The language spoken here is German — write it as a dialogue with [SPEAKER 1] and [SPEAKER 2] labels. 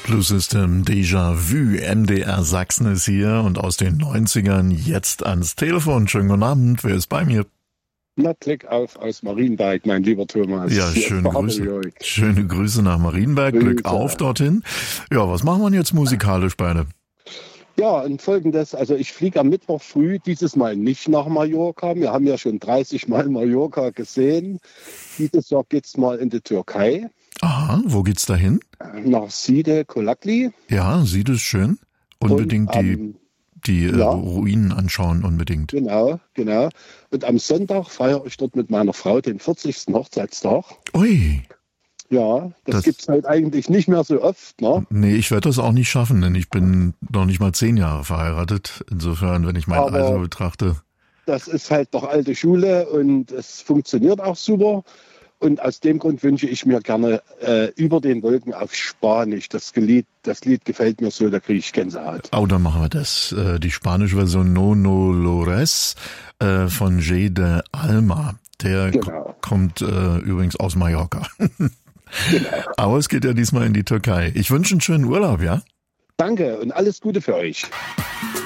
[SPEAKER 1] Blue System Déjà-vu, MDR Sachsen ist hier und aus den 90ern jetzt ans Telefon. Schönen guten Abend, wer ist bei mir?
[SPEAKER 2] Na, Klick auf aus Marienberg, mein lieber Thomas.
[SPEAKER 1] Ja, schöne Grüße. Schöne Grüße nach Marienberg, Glück auf dorthin. Ja, was machen wir jetzt musikalisch beide?
[SPEAKER 2] Ja, und folgendes, also ich fliege am Mittwoch früh, dieses Mal nicht nach Mallorca. Wir haben ja schon 30 Mal Mallorca gesehen. Dieses Jahr geht's mal in die Türkei.
[SPEAKER 1] Aha, wo geht's dahin?
[SPEAKER 2] Nach Side Kolakli.
[SPEAKER 1] Ja, Side ist schön. Unbedingt die Ruinen anschauen, unbedingt.
[SPEAKER 2] Genau. Und am Sonntag feiere ich dort mit meiner Frau den 40. Hochzeitstag.
[SPEAKER 1] Ui.
[SPEAKER 2] Ja, das gibt's halt eigentlich nicht mehr so oft, ne?
[SPEAKER 1] Nee, ich werde das auch nicht schaffen, denn ich bin noch nicht mal 10 Jahre verheiratet. Insofern, wenn ich mein Alter betrachte. Das
[SPEAKER 2] ist halt doch alte Schule und es funktioniert auch super. Und aus dem Grund wünsche ich mir gerne Über den Wolken auf Spanisch. Das Lied gefällt mir so, da kriege ich Gänsehaut.
[SPEAKER 1] Oh, dann machen wir das. Die spanische Version No No Lores von J. de Alma. Der kommt übrigens aus Mallorca. Genau. Aber es geht ja diesmal in die Türkei. Ich wünsche einen schönen Urlaub, ja?
[SPEAKER 2] Danke und alles Gute für euch.